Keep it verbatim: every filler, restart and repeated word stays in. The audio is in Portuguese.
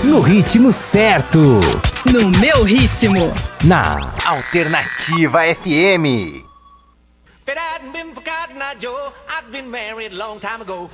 no ritmo certo. No meu ritmo. Na Alternativa F M. If it hadn't been for Cotton Eye Joe, I'd been married a long time ago.